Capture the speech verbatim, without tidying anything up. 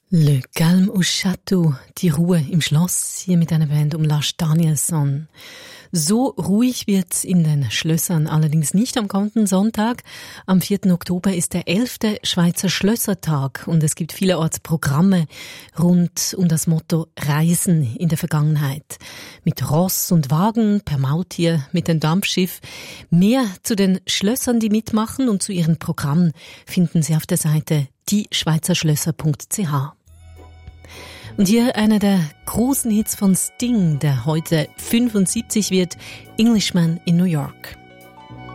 Le Calme au Château, die Ruhe im Schloss, hier mit einer Band um Lars Danielsson. So ruhig wird's in den Schlössern allerdings nicht am kommenden Sonntag. Am vierten Oktober ist der elfte Schweizer Schlössertag und es gibt vielerorts Programme rund um das Motto Reisen in der Vergangenheit. Mit Ross und Wagen, per Maultier, mit dem Dampfschiff. Mehr zu den Schlössern, die mitmachen und zu ihren Programmen finden Sie auf der Seite die schweizer schlösser punkt c h. Und hier einer der großen Hits von Sting, der heute fünfundsiebzig wird, Englishman in New York.